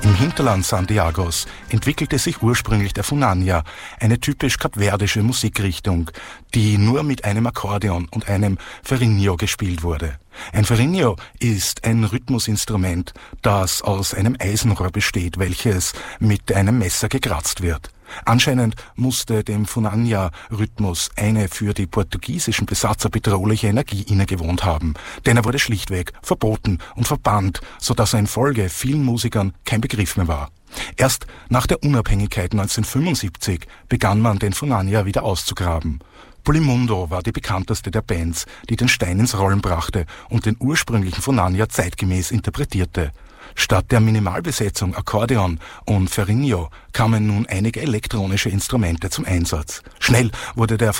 Im Hinterland Santiagos entwickelte sich ursprünglich der Funania, eine typisch kapverdische Musikrichtung, die nur mit einem Akkordeon und einem Ferinho gespielt wurde. Ein Ferinho ist ein Rhythmusinstrument, das aus einem Eisenrohr besteht, welches mit einem Messer gekratzt wird. Anscheinend musste dem Funania-Rhythmus eine für die portugiesischen Besatzer bedrohliche Energie innegewohnt haben, denn er wurde schlichtweg verboten und verbannt, sodass er in Folge vielen Musikern kein Begriff mehr war. Erst nach der Unabhängigkeit 1975 begann man den Funania wieder auszugraben. Polimundo war die bekannteste der Bands, die den Stein ins Rollen brachte und den ursprünglichen Funania zeitgemäß interpretierte. Statt der Minimalbesetzung Akkordeon und Ferinho kamen nun einige elektronische Instrumente zum Einsatz. Schnell wurde der